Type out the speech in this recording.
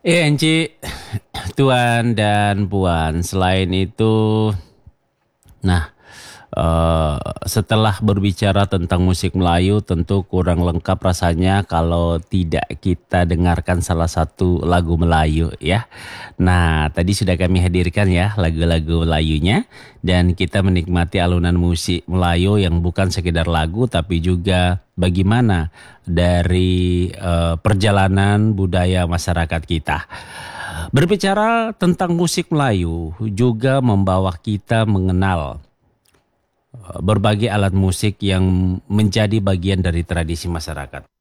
Enci, Tuan dan Puan, selain itu, nah, setelah berbicara tentang musik Melayu, tentu kurang lengkap rasanya kalau tidak kita dengarkan salah satu lagu Melayu ya. Nah, tadi sudah kami hadirkan ya lagu-lagu Melayunya, dan kita menikmati alunan musik Melayu yang bukan sekedar lagu tapi juga bagaimana dari perjalanan budaya masyarakat kita. Berbicara tentang musik Melayu juga membawa kita mengenal berbagai alat musik yang menjadi bagian dari tradisi masyarakat.